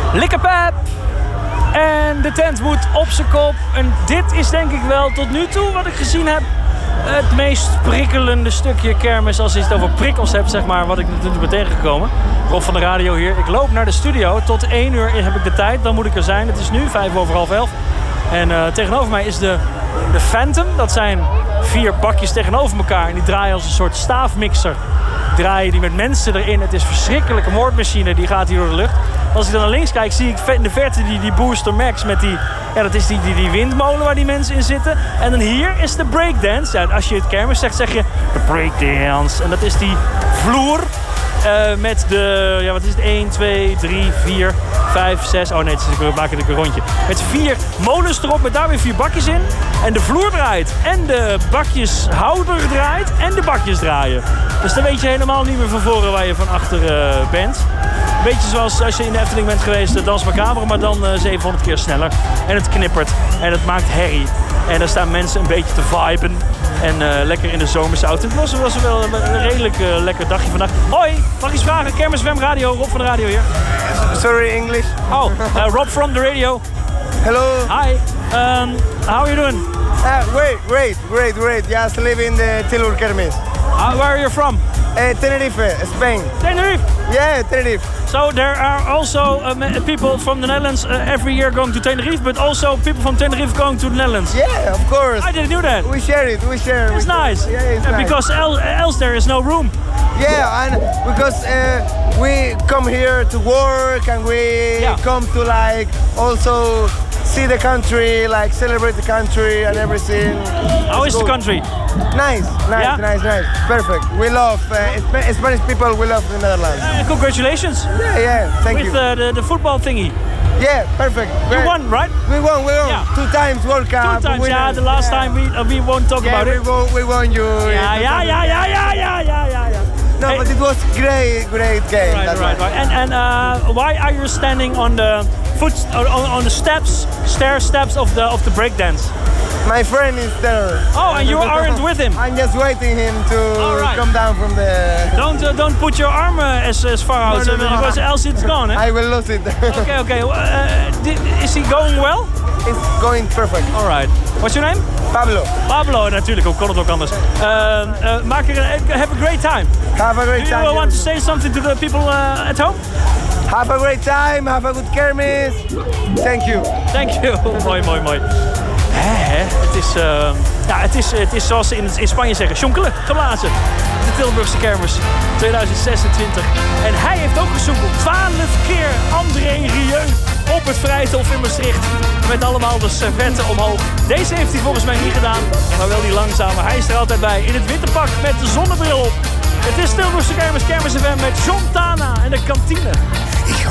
Likkerpep. En de tent moet op zijn kop. En dit is denk ik wel tot nu toe wat ik gezien heb het meest prikkelende stukje kermis als je het over prikkels hebt, zeg maar, wat ik natuurlijk ben tegengekomen. Rob van de radio hier. Ik loop naar de studio. Tot 1 uur heb ik de tijd. Dan moet ik er zijn. Het is nu 11:05. En tegenover mij is de Phantom. Dat zijn 4 bakjes tegenover elkaar. En die draaien als een soort staafmixer. Draaien die met mensen erin. Het is een verschrikkelijke moordmachine. Die gaat hier door de lucht. Als ik dan naar links kijk, zie ik in de verte die Booster Max met die... Ja, dat is die windmolen waar die mensen in zitten. En dan hier is de breakdance. Ja, als je het kermis zegt, zeg je de breakdance. En dat is die vloer met de... Ja, wat is het? 1, 2, 3, 4, 5, 6... Oh nee, we maken een rondje. Met 4 molens erop, met daar weer 4 bakjes in. En de vloer draait. En de bakjeshouder draait. En de bakjes draaien. Dus dan weet je helemaal niet meer van voren waar je van achter bent. Een beetje zoals als je in de Efteling bent geweest, de Dans Macabre, maar dan 700 keer sneller. En het knippert en het maakt herrie. En daar staan mensen een beetje te viben. En lekker in de zomersauto. Het was wel een redelijk lekker dagje vandaag. Hoi, mag ik iets vragen? Kermis FM Radio, Rob van de radio hier. Sorry, English. Oh, Rob from the radio. Hello. Hi. How are you doing? Great. Just live in the Tilur Kermis. Where are you from? Tenerife, Spain. Tenerife? Yeah, Tenerife. So there are also people from the Netherlands every year going to Tenerife, but also people from Tenerife going to the Netherlands. Yeah, of course. I didn't know that. We share it. It's nice. Yeah, it's nice. Because else there is no room. Yeah, and because we come here to work and we come to like also see the country, like celebrate the country and everything. How is the country? Nice. Perfect. We love Spanish people. We love the Netherlands. Congratulations. Yeah. Thank you. With the football thingy. Yeah, perfect. You won, right? We won. Yeah. 2 times World Cup. 2 times. Yeah, the last time we won't talk about it. We won you. Yeah. No, but it was great game. Right. And why are you standing on the on the stair steps of the breakdance? My friend is there. Oh, and you aren't with him? I'm just waiting him to come down from the... Don't put your arm as far out, because else it's gone. Eh? I will lose it. Okay. Is he going well? It's going perfect. All right. What's your name? Pablo, natuurlijk. Hoe kon het ook anders? Have a great time. Have a great time. Do you want to say something to the people at home? Have a great time. Have a good kermis. Thank you. Mooi. Het is zoals ze in Spanje zeggen, schonkelen, geblazen. De Tilburgse kermis 2026. En hij heeft ook gezoekeld 12 keer André Rieu op het Vrijthof in Maastricht. Met allemaal de servetten omhoog. Deze heeft hij volgens mij niet gedaan, maar wel die langzame. Hij is er altijd bij in het witte pak met de zonnebril op. Het is Tilburgse kermis FM met John Tana en de kantine.